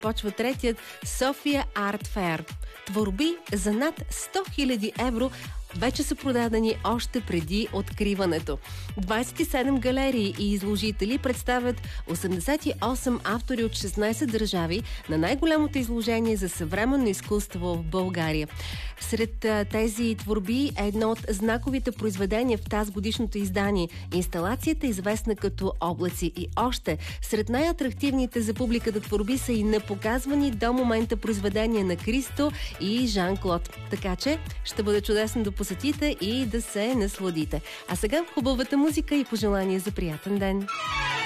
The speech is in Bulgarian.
почва третият София Арт Фер. Творби за над 100 000 евро вече са продадени още преди откриването. 27 галерии и изложители представят 88 автори от 16 държави на най-голямото изложение за съвременно изкуство в България. Сред тези творби е едно от знаковите произведения в тази годишното издание. Инсталацията, известна като Облаци, и още сред най-атрактивните за публиката творби са и непоказвани до момента произведения на Кристо и Жан-Клод. Така че ще бъде чудесно да посетите и да се насладите. А сега хубавата музика и пожелания за приятен ден.